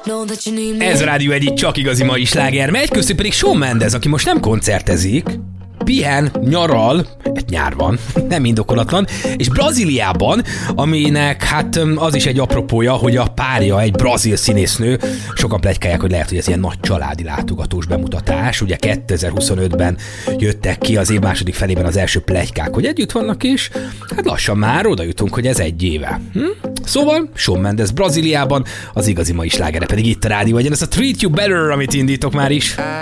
Ez a Rádió egyik csak igazi mai sláger megy, köztük pedig Shawn Mendes, aki most nem koncertezik, pihen, nyaral, nyár van, nem indokolatlan, és Brazíliában, aminek hát az is egy apropója, hogy a párja egy brazil színésznő, sokan pletykálják, hogy lehet, hogy ez ilyen nagy családi látogatós bemutatás, ugye 2025-ben jöttek ki az év második felében az első pletykák, hogy együtt vannak, és hát lassan már oda jutunk, hogy ez egy éve. Szóval Shawn Mendes Brazíliában, az igazi mai slágere pedig itt a Rádió egyen, ez a Treat You Better, amit indítok már is.